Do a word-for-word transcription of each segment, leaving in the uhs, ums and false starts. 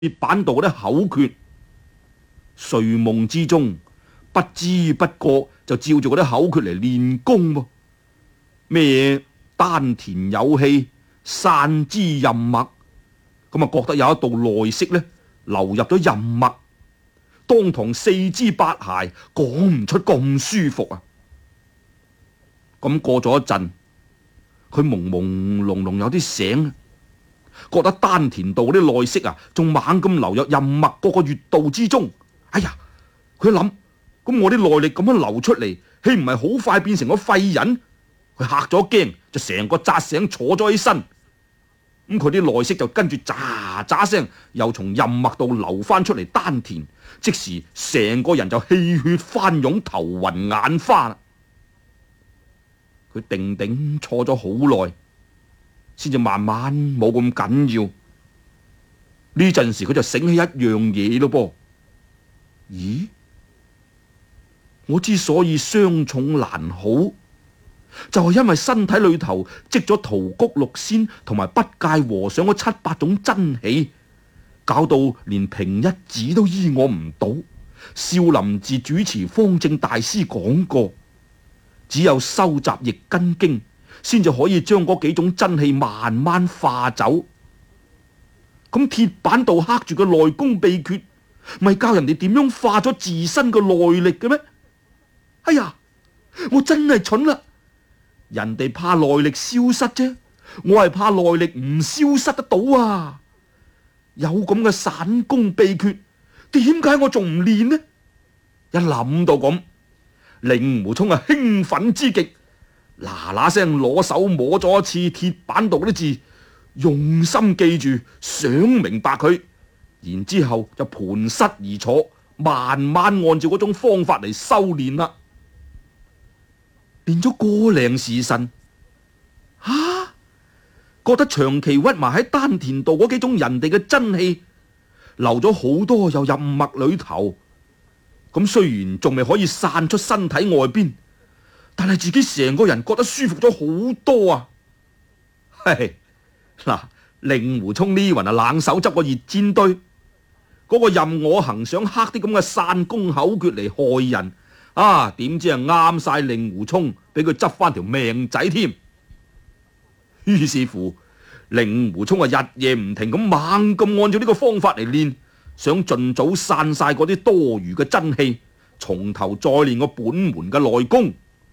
鐵板道嗰啲口訣，睡夢之中不知不覺就照住嗰啲口訣嚟練功噃。咩丹田有氣，散之任脈，咁啊覺得有一道內息呢流入咗任脈，當堂四肢八骸講唔出咁舒服啊！咁過咗一陣，佢朦朦朧朧有啲醒，覺得丹田道啲內息啊，仲猛咁流入任脈各個穴道之中。哎呀，佢諗，咁我啲內力咁樣流出嚟，豈唔係好快變成個廢人？佢嚇咗驚，就成個扎醒坐咗起身。咁佢啲內息就跟住喳喳聲，又從任脈度流翻出嚟丹田，即時成個人就氣血翻湧，頭暈眼花啦。佢定定坐咗好耐，先至慢慢冇咁緊要。呢陣時佢就醒起一樣嘢咯噃。咦？我之所以傷重難好，就係因為身體裏頭積咗桃谷六仙同埋不戒和尚嗰七八種真氣，搞到連平一指都醫我唔到。少林寺主持方正大師講過，只有收集易筋經，先至可以將嗰幾種真氣慢慢化走。咁鐵板道刻住嘅內功秘訣，咪教人哋點樣化咗自身嘅內力嘅咩？哎呀，我真係蠢啦！人哋怕內力消失啫，我係怕內力唔消失得到啊！有咁嘅散功秘訣，點解我仲唔練呢？一諗到咁，令狐沖啊興奮之極，嗱嗱聲攞手摸咗一次鐵板道啲字，用心記住，想明白佢，然之後就盤膝而坐，慢慢按照嗰種方法嚟修煉啦。練咗個零時辰，啊，覺得長期屈埋喺丹田道嗰幾種人哋嘅真氣流咗好多，又入脈裏頭。咁雖然仲未可以散出身體外邊，但係自己成個人覺得舒服咗好多啊！嘿，嗱，令狐沖呢云啊冷手執個熱煎堆，嗰個任我行想刻啲咁嘅散功口訣嚟害人啊，點知啊啱晒令狐沖，俾佢執翻條命仔添。於是乎，令狐沖啊日夜唔停咁猛咁按照呢個方法嚟練，想盡早散晒嗰啲多餘嘅真氣，從頭再練個本門嘅內功。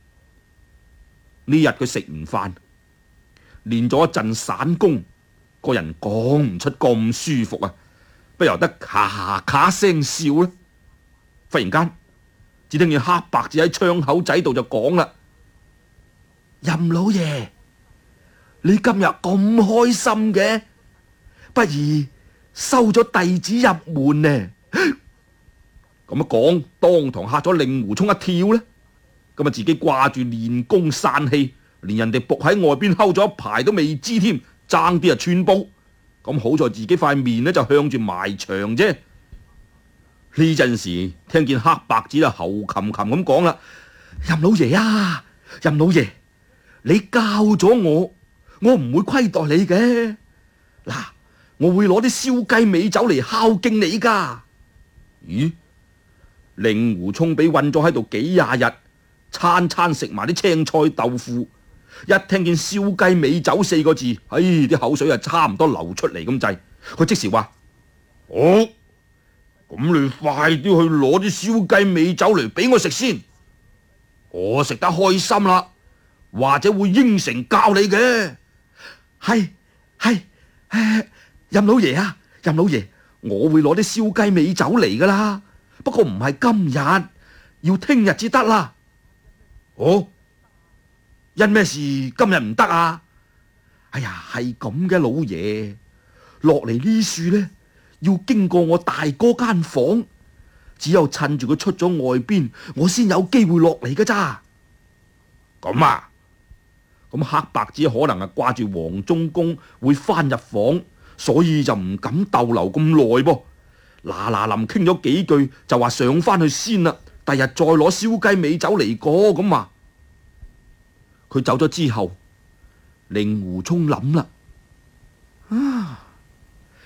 呢日佢食完飯，練咗一陣散功，個人講唔出咁舒服啊，不由得咔咔聲笑啦。忽然間，只聽見黑白子喺窗口仔度就講啦：任老爺，你今日咁開心嘅，不如收咗弟子入門呢？咁樣講，當堂嚇咗令狐沖一跳呢。咁啊，自己掛住練功散氣，連人哋伏喺外邊睺咗一排都未知添，爭啲啊穿煲。咁好在自己塊面呢就向住埋牆啫。呢陣時聽見黑白子啊喉琴琴咁講啦：任老爺啊，任老爺，你教咗我，我唔會虧待你嘅。嗱，我會攞啲燒雞尾酒嚟孝敬你噶。咦？令狐沖俾韞咗喺度幾廿日，餐餐食埋啲青菜豆腐，一聽見燒雞尾酒四個字，唉，啲口水啊差唔多流出嚟咁滯。佢即時話：好，咁你快啲去攞啲燒雞尾酒嚟俾我食先，我食得開心啦，或者會應承教你嘅。係係，任老爺啊，任老爺，我會攞啲燒雞尾酒嚟噶啦，不過唔係今日，要聽日至得啦。哦，因咩事今日唔得啊？哎呀，係咁嘅，老爺，落嚟呢樹呢，要經過我大哥間房，只有趁住佢出咗外邊，我先有機會落嚟噶咋。咁啊，咁黑白子可能係掛住黃忠公會翻入房，所以就唔敢逗留咁耐噃。嗱嗱臨傾咗幾句，就話上翻去先啦，第日再攞燒雞尾酒嚟過咁話。佢走咗之後，令狐沖諗啦，啊，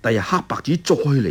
第日黑白紙再嚟。